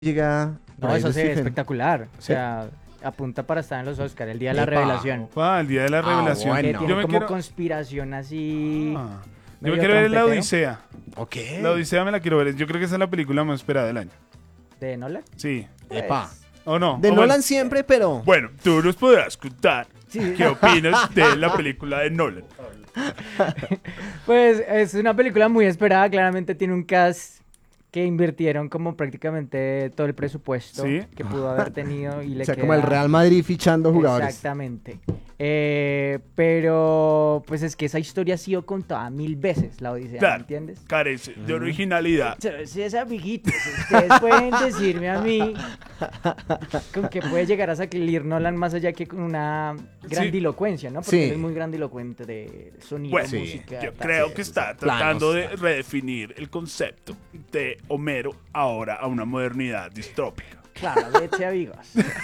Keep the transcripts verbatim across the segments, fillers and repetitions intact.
llega... No, eso se ve espectacular. O sea, apunta para estar en los Oscars, el día de la Epa. revelación. Ah, el día de la Ah, revelación. bueno. Que No. tiene Yo me como quiero... conspiración así... Ah. Yo medio me quiero ver la trompetero. Odisea. Ok. La Odisea me la quiero ver. Yo creo que esa es la película más esperada del año. ¿De Nolan? Sí. Epa. ¿O no? De ¿O Nolan bueno? siempre, pero... Bueno, tú nos podrás contar Sí. qué opinas de la película de Nolan. Pues es una película muy esperada, claramente tiene un cast que invirtieron como prácticamente todo el presupuesto Sí. que pudo haber tenido y le O sea, queda... como el Real Madrid fichando jugadores. Exactamente. Eh, pero pues es que esa historia ha sido contada mil veces, la Odisea, Claro. ¿me entiendes? Carece de originalidad. Entonces, amiguitos, ustedes pueden decirme a mí con qué puede llegar a salir Nolan más allá que con una grandilocuencia, ¿no? Porque Sí. él es muy grandilocuente de sonido, Bueno, música. yo tal. creo que está tratando de Planos. redefinir el concepto de Homero ahora a una modernidad distrópica. Claro, leche amigos.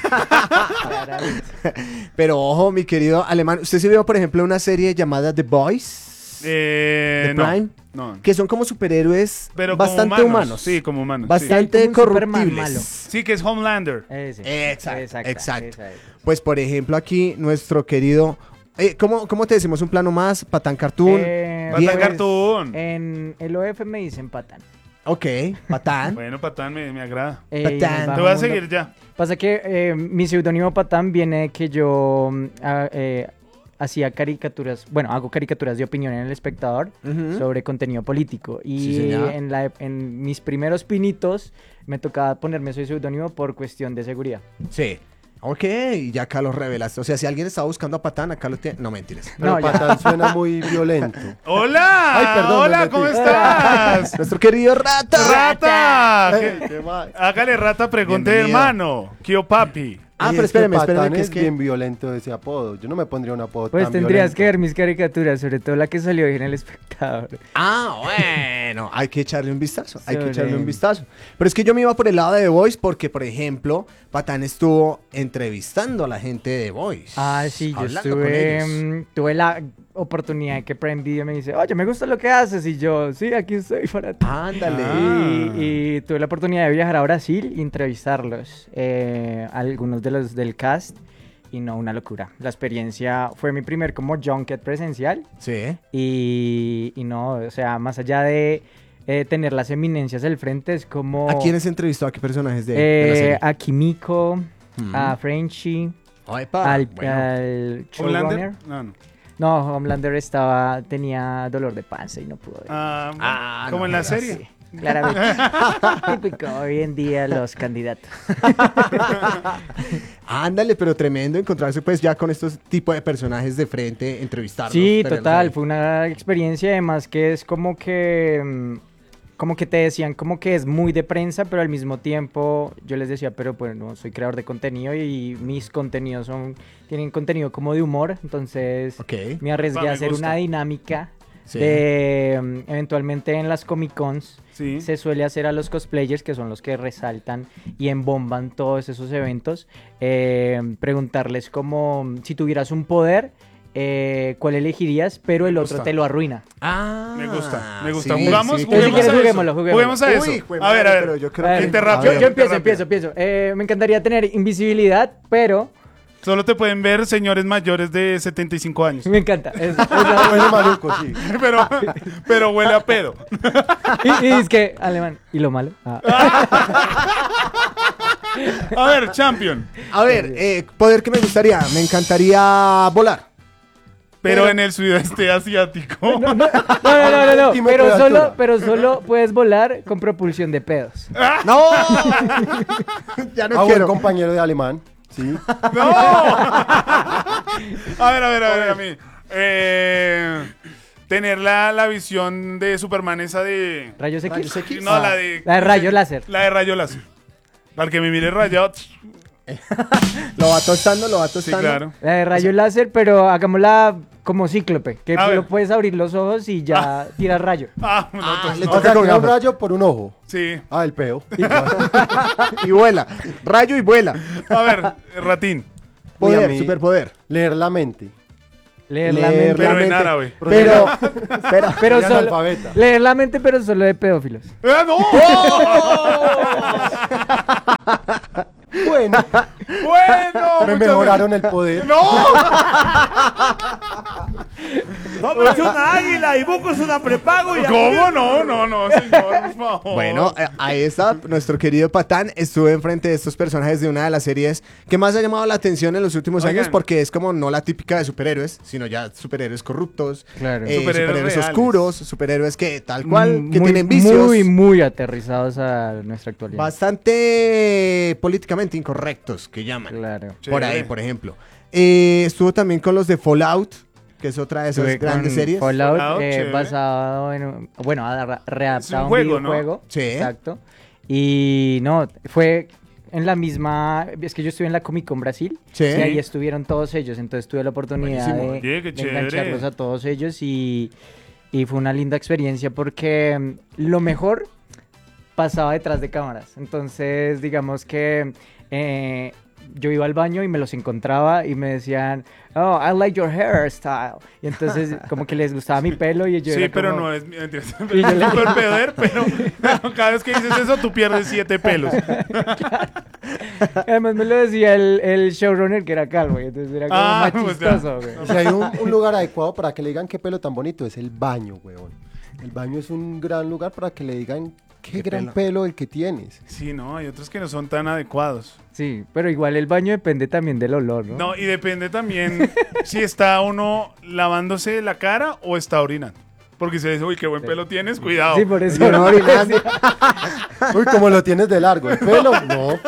Claramente. Pero ojo, mi querido Alemán, ¿usted se vio, por ejemplo, una serie llamada The Boys? Eh, ¿De no, Prime? no. Que son como superhéroes Pero como bastante humanos. Sí, como humanos. sí. Bastante Sí, como un Superman corruptibles. malo. Sí, que es Homelander. Ese. Exacto, Exacta, exacto. esa es. Pues, por ejemplo, aquí nuestro querido... eh, ¿cómo, ¿Cómo te decimos? ¿Un plano más? ¿Patán Cartoon? Eh, Patán Diez. Cartoon. En el O F me dicen patán. Ok, Patán. Bueno, Patán me, me agrada. Eh, Patán. bajo Te voy a mundo- seguir ya. Pasa que eh, mi seudónimo Patán viene de que yo mm, ah, eh, hacía caricaturas, bueno, hago caricaturas de opinión en El Espectador Ujú. sobre contenido político. Y Sí, señor. en, la, en mis primeros pinitos me tocaba ponerme ese seudónimo por cuestión de seguridad. Sí. Ok, y ya acá lo revelaste. O sea, si alguien estaba buscando a Patán, acá lo tiene. No, mentiras. Pero No, ya. Patán suena muy violento. ¡Hola! Ay, perdón, me ¡Hola! metí. ¿Cómo estás? Nuestro querido Rata. ¡Rata! Eh, ¿Qué- qué mal. Hágale rata, pregunte, Bienvenido. hermano. ¿Qué papi? Ah, Y pero es que espéreme, Patán espéreme, que es es que... bien violento ese apodo. Yo no me pondría un apodo Pues tan tendrías violento. que ver mis caricaturas, sobre todo la que salió hoy en El Espectador. Ah, bueno, hay que echarle un vistazo, hay que Sobre- echarle un vistazo. Pero es que yo me iba por el lado de The Voice porque, por ejemplo, Patán estuvo entrevistando a la gente de The Voice. Ah, sí, yo hablando con estuve, ellos. mm, tuve la oportunidad de que Prime Video me dice, oye, me gusta lo que haces, y yo, sí, aquí estoy para ti. Ándale. Ah. Y, y tuve la oportunidad de viajar a Brasil y entrevistarlos, eh, algunos de los del cast, y no, una locura. La experiencia fue mi primer como junket presencial, Sí. y, y no, o sea, más allá de eh, tener las eminencias del frente, es como... ¿A quiénes entrevistó? ¿A qué personajes de, de la eh, serie? a Kimiko, Ujú. a Frenchy, Oh, epa, al, bueno. al showrunner. ¿Homelander? No, no. No, Homelander estaba, tenía dolor de panza y no pudo ir. Ah, bueno, Ah, como no en la jodas. serie. Sí, claramente. Típico hoy en día los candidatos. Ándale, pero tremendo encontrarse pues ya con estos tipos de personajes de frente, entrevistarlos. Sí, tenerlos total, ahí. fue una experiencia además que es como que mm, como que te decían como que es muy de prensa, pero al mismo tiempo yo les decía, pero pues no soy creador de contenido y mis contenidos son tienen contenido como de humor, entonces Ok. me arriesgué Ah, me a hacer gusta. una dinámica Sí. de mm, eventualmente en las Comic Cons Sí. se suele hacer a los cosplayers, que son los que resaltan y embomban todos esos eventos, eh, preguntarles como si tuvieras un poder, eh, ¿cuál elegirías? Pero el Me otro gusta. te lo arruina. Ah, Me gusta, me gusta. sí, ¿Jugamos? sí, Entonces, si ¿Juguemos quieres, a eso? juguémoslo, juguémoslo. Juguemos a eso. Uy, jue a ver, madre, a ver. pero yo creo A ver, que... Gente a rápido. yo, ver, yo empiezo, rápido. empiezo, empiezo. Eh, me encantaría tener invisibilidad, pero Solo te pueden ver señores mayores de setenta y cinco años. me encanta. Es- es- Huele maluco, sí. pero, pero huele a pedo. y, y es que, alemán, ¿y lo malo? Ah. A ver, champion. A ver, eh, poder que me gustaría, me encantaría volar. Pero, Pero- en el sudeste asiático. No, no, no, no, no, no, Centímetro pero de solo, altura. pero solo puedes volar con propulsión de pedos. ¡No! ya no Ah, buen quiero. compañero de alemán. Sí. ¡No! A ver, a ver, a ver, a mí. Eh, tener la, la visión de Superman esa de... ¿Rayos X? Rayos X. No, Ah, la de... la de rayo láser. La de rayo láser. Para el que me mire rayado. Lo va tostando, lo va Sí, tostando. claro. La de rayo láser, pero hagámosla como cíclope, que A lo ver. puedes abrir los ojos y ya tiras rayo. Ah, no, Ah, entonces le no. O toca sea, con tira un gafas. rayo por un ojo. Sí. Ah, el peo. Y vuela. Rayo y vuela. A ver, Ratín. Uy, a Poder, mí- superpoder. Leer la mente. Leer la Leer mente. Pero en mente. árabe. Pero, pero, Pero Y solo, analfabeta. leer la mente, pero solo de pedófilos. ¡Ah, no! Bueno, Bueno, me muchas mejoraron el poder. ¡No! No, pero es una águila y Buco es una prepago. Y ¿Cómo no? No, no, señor, por favor. bueno, eh, ahí está nuestro querido Patán. Estuvo enfrente de estos personajes de una de las series que más ha llamado la atención en los últimos Oigan. años porque es como no la típica de superhéroes, sino ya superhéroes corruptos, Claro. eh, Superhéroes superhéroes, reales. oscuros, superhéroes que tal cual, Mm, que muy, tienen vicios. Muy, muy aterrizados a nuestra actualidad. Bastante políticamente incorrectos, que llaman. Claro. Por ahí, Chévere. por ejemplo. Eh, estuvo también con los de Fallout, que es otra de esas Estuve grandes con series. Fallout, Fallout, eh, chévere. basado en, un- bueno, adra- readaptado a un juego, ¿no? videojuego. Sí. Exacto. Y no, fue en la misma, es que yo estuve en la Comic Con Brasil Sí. y ahí estuvieron todos ellos, entonces tuve la oportunidad Buenísimo. de, Oye, qué de engancharlos chévere. a todos ellos y, y fue una linda experiencia porque mm, lo mejor pasaba detrás de cámaras. Entonces, digamos que eh, yo iba al baño y me los encontraba y me decían, oh, I like your hairstyle. Y entonces como que les gustaba mi pelo y yo Sí, era pero como- no es mentira. Y yo le- Es súper peor, pero, pero cada vez que dices eso tú pierdes siete pelos. Además me lo decía el, el showrunner que era calvo, y entonces era como Ah, más pues ya. chistoso, güey. Si hay un, un lugar adecuado para que le digan qué pelo tan bonito, es el baño, weón. El baño es un gran lugar para que le digan qué, Qué gran pelo. pelo. el que tienes. Sí, no, hay otros que no son tan adecuados. Sí, pero igual el baño depende también del olor, ¿no? No, y depende también si está uno lavándose la cara o está orinando. Porque si dice, uy, qué buen pelo tienes, cuidado. Sí, por eso. Yo no orinando. Uy, como lo tienes de largo, el pelo, no.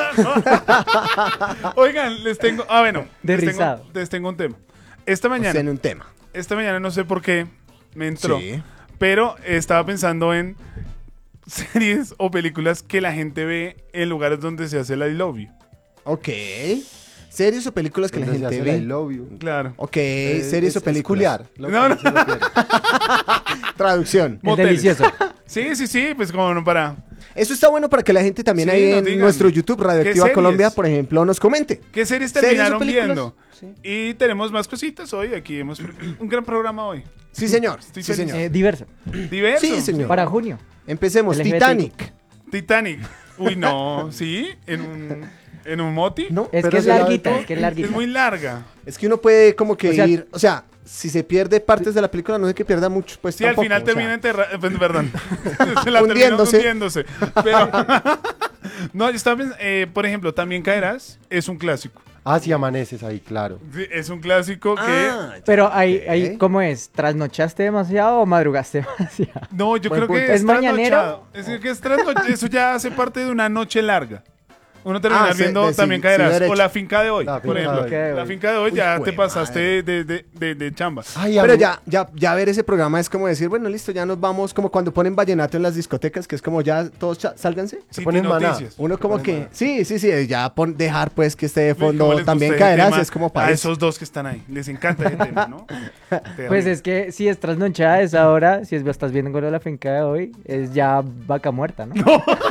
Oigan, les tengo. Ah, bueno. De les tengo, rizado. les tengo un tema. Esta O sea, mañana, en un tema. esta mañana no sé por qué me entró. Sí. Pero estaba pensando en series o películas que la gente ve en lugares donde se hace el I love you. Ok. ¿Series o películas que la Donde se gente hace el I ve? love you. Claro. Ok, Eh, series es- o es películas. culiar, lo No, que no. se refiere. Traducción. El Moteles. delicioso. Sí, sí, sí, pues como no para. Eso está bueno para que la gente también Sí, ahí nos en digan. nuestro YouTube Radioactiva ¿Qué Colombia, series? por ejemplo, nos comente. ¿Qué series ¿Series o terminaron películas? viendo? Sí. Y tenemos más cositas hoy. Aquí hemos un gran programa hoy. Sí, señor. Estoy Sí, feliz. señor. Eh, diverso. Diverso. Sí, señor. Para junio. Empecemos. L G B T. Titanic. Titanic. Uy, no. ¿Sí? ¿En un, en un moti? No, Es Pero que es se la larguita, aventó. es que es larguita. Es muy larga. es que uno puede como que O sea- ir, o sea, si se pierde partes de la película, no sé que pierda mucho, pues Sí, al tampoco, final o sea. termina enterrada. Perdón. Se la terminó Hundiéndose. hundiéndose. Pero. No, yo estaba pensando, eh, por ejemplo, También Caerás es un clásico. Ah, si amaneces ahí, claro. Sí, es un clásico que. Ah, ya. Pero ahí, ahí, Ok. ¿cómo es? ¿Trasnochaste demasiado o madrugaste demasiado? No, yo Buen creo punto. que ¿Es mañanero? trasnochado. Es que es trasnochado. Eso ya hace parte de una noche larga. Uno termina Ah, sí, viendo de- sí, También sí, Caerás. derecho. o La Finca de Hoy, La por Finca ejemplo. de Hoy. La Finca de Hoy Uy, ya jue te pasaste madre. de, de, de, de chamba. Ay, a Pero mí- ya, ya, ya ver ese programa es como decir, bueno, listo, ya nos vamos, como cuando ponen vallenato en las discotecas, que es como ya todos cha- sálganse. Sí, ponen maná. noticias. Uno como ponen que, maná. sí, sí, sí, ya pon- dejar pues que esté de ¿Cómo fondo les también gusta ese caerás, tema? es como A para esos dos que están ahí. Les encanta ese tema, ¿no? Pues es que si es trasnochada a esa hora, si es, estás viendo con la finca de hoy, es ya vaca muerta, ¿no?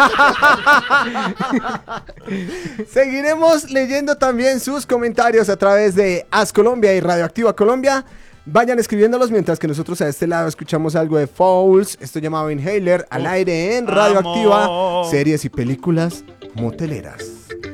Seguiremos leyendo también sus comentarios a través de As Colombia y Radioactiva Colombia. Vayan escribiéndolos mientras que nosotros a este lado escuchamos algo de Fouls, esto llamado Inhaler, al aire en Radioactiva, Amo. series y películas moteleras.